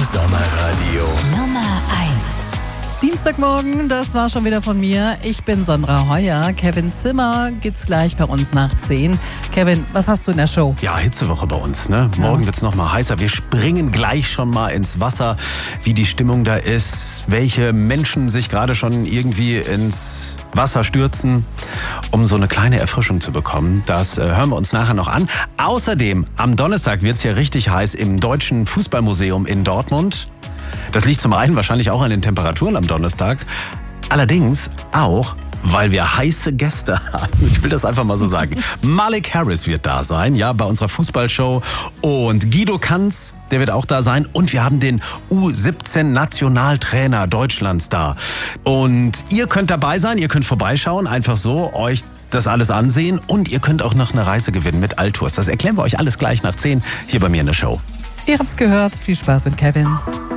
Sommerradio Nummer 1. Dienstagmorgen, das war schon wieder von mir. Ich bin Sandra Heuer. Kevin Zimmer gibt's gleich bei uns nach 10. Kevin, was hast du in der Show? Ja, Hitzewoche bei uns, ne? Morgen wird's noch mal heißer. Wir springen gleich schon mal ins Wasser, wie die Stimmung da ist, welche Menschen sich gerade schon irgendwie ins Wasser stürzen, um so eine kleine Erfrischung zu bekommen. Das hören wir uns nachher noch an. Außerdem, am Donnerstag wird's ja richtig heiß im Deutschen Fußballmuseum in Dortmund. Das liegt zum einen wahrscheinlich auch an den Temperaturen am Donnerstag. Allerdings auch, weil wir heiße Gäste haben. Ich will das einfach mal so sagen. Malik Harris wird da sein, ja, bei unserer Fußballshow. Und Guido Kanz, der wird auch da sein. Und wir haben den U17-Nationaltrainer Deutschlands da. Und ihr könnt dabei sein, ihr könnt vorbeischauen, einfach so, euch das alles ansehen. Und ihr könnt auch noch eine Reise gewinnen mit Altours. Das erklären wir euch alles gleich nach 10 hier bei mir in der Show. Ihr habt's gehört. Viel Spaß mit Kevin.